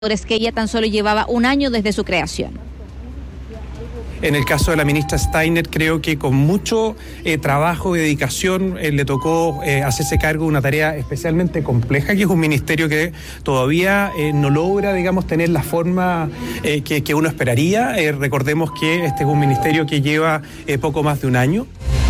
que ella tan solo llevaba un año desde su creación. En el caso de la ministra Steiner, creo que con mucho trabajo y dedicación le tocó hacerse cargo de una tarea especialmente compleja, que es un ministerio que todavía no logra, digamos, tener la forma que uno esperaría. Recordemos que este es un ministerio que lleva poco más de un año.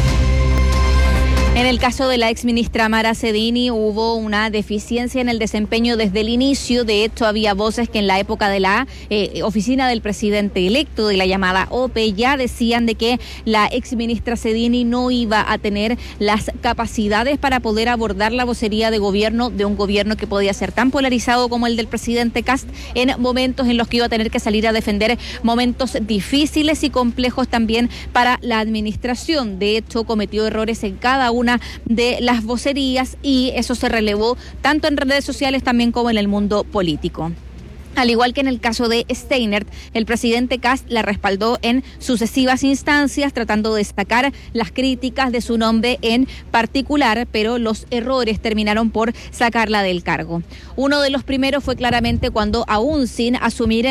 En el caso de la exministra Mara Cedini hubo una deficiencia en el desempeño desde el inicio. De hecho, había voces que en la época de la oficina del presidente electo, de la llamada OPE, ya decían de que la exministra Cedini no iba a tener las capacidades para poder abordar la vocería de gobierno de un gobierno que podía ser tan polarizado como el del presidente Kast, en momentos en los que iba a tener que salir a defender momentos difíciles y complejos también para la administración. De hecho, cometió errores en cada una de las vocerías y eso se relevó tanto en redes sociales también como en el mundo político. Al igual que en el caso de Steiner, el presidente Kast la respaldó en sucesivas instancias, tratando de destacar las críticas de su nombre en particular, pero los errores terminaron por sacarla del cargo. Uno de los primeros fue claramente cuando, aún sin asumir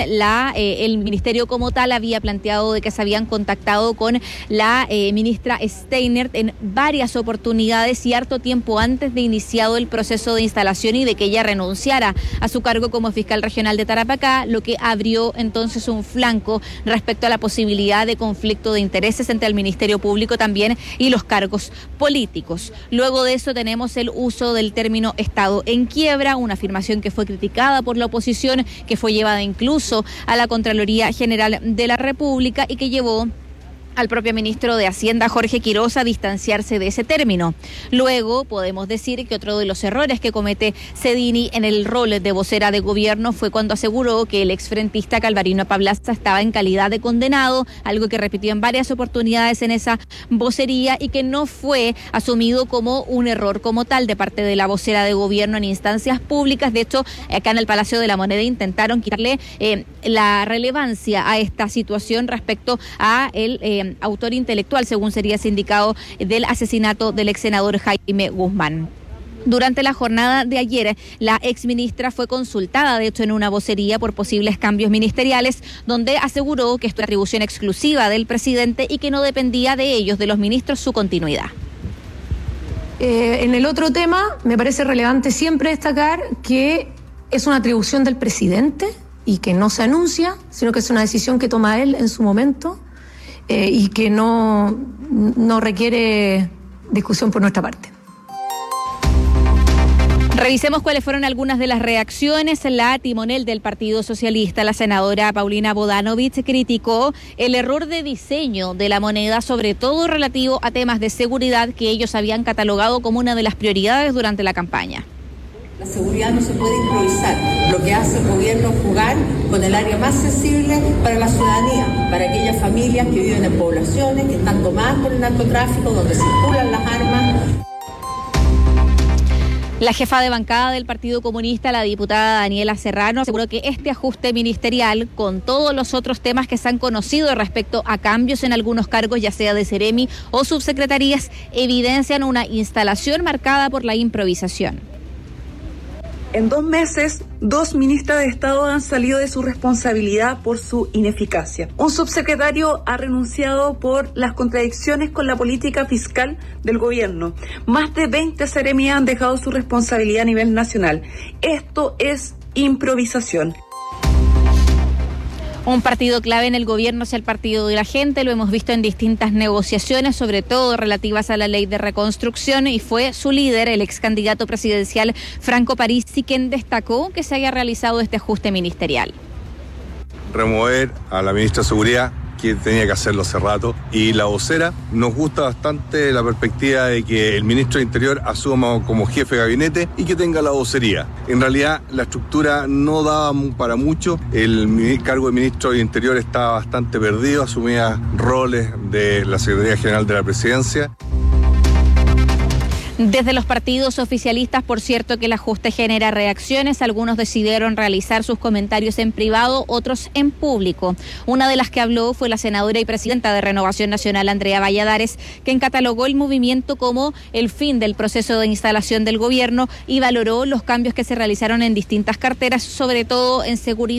el ministerio como tal, había planteado de que se habían contactado con la ministra Steiner en varias oportunidades y harto tiempo antes de iniciado el proceso de instalación y de que ella renunciara a su cargo como fiscal regional de Tarapacá, lo que abrió entonces un flanco respecto a la posibilidad de conflicto de intereses entre el Ministerio Público también y los cargos políticos. Luego de eso tenemos el uso del término Estado en quiebra, una afirmación que fue criticada por la oposición, que fue llevada incluso a la Contraloría General de la República y que llevó al propio ministro de Hacienda, Jorge Quiroz, a distanciarse de ese término. Luego podemos decir que otro de los errores que comete Cedini en el rol de vocera de gobierno fue cuando aseguró que el exfrentista Calvarino Pablaza estaba en calidad de condenado, algo que repitió en varias oportunidades en esa vocería y que no fue asumido como un error como tal de parte de la vocera de gobierno en instancias públicas. De hecho, acá en el Palacio de la Moneda intentaron quitarle la relevancia a esta situación respecto a el autor intelectual, según sería sindicado, del asesinato del ex senador Jaime Guzmán. Durante la jornada de ayer, la exministra fue consultada, de hecho, en una vocería por posibles cambios ministeriales, donde aseguró que esto es atribución exclusiva del presidente y que no dependía de ellos, de los ministros, su continuidad. En el otro tema, me parece relevante siempre destacar que es una atribución del presidente y que no se anuncia, sino que es una decisión que toma él en su momento. Y que no requiere discusión por nuestra parte. Revisemos cuáles fueron algunas de las reacciones. La timonel del Partido Socialista, la senadora Paulina Bodanovich, criticó el error de diseño de la moneda, sobre todo relativo a temas de seguridad que ellos habían catalogado como una de las prioridades durante la campaña. La seguridad no se puede improvisar. Lo que hace el gobierno es jugar con el área más sensible para la ciudadanía, para aquellas familias que viven en poblaciones, que están tomadas por el narcotráfico, donde circulan las armas. La jefa de bancada del Partido Comunista, la diputada Daniela Serrano, aseguró que este ajuste ministerial, con todos los otros temas que se han conocido respecto a cambios en algunos cargos, ya sea de Seremi o subsecretarías, evidencian una instalación marcada por la improvisación. En 2 meses, 2 ministras de Estado han salido de su responsabilidad por su ineficacia. Un subsecretario ha renunciado por las contradicciones con la política fiscal del gobierno. Más de 20 seremías han dejado su responsabilidad a nivel nacional. Esto es improvisación. Un partido clave en el gobierno es el Partido de la Gente, lo hemos visto en distintas negociaciones, sobre todo relativas a la ley de reconstrucción, y fue su líder, el ex candidato presidencial Franco Parisi, quien destacó que se haya realizado este ajuste ministerial. Remover a la ministra de Seguridad, que tenía que hacerlo hace rato, y la vocera. Nos gusta bastante la perspectiva de que el ministro de Interior asuma como jefe de gabinete y que tenga la vocería. En realidad la estructura no daba para mucho, el cargo de ministro de Interior estaba bastante perdido, asumía roles de la Secretaría General de la Presidencia. Desde los partidos oficialistas, por cierto, que el ajuste genera reacciones. Algunos decidieron realizar sus comentarios en privado, otros en público. Una de las que habló fue la senadora y presidenta de Renovación Nacional, Andrea Valladares, quien catalogó el movimiento como el fin del proceso de instalación del gobierno y valoró los cambios que se realizaron en distintas carteras, sobre todo en seguridad.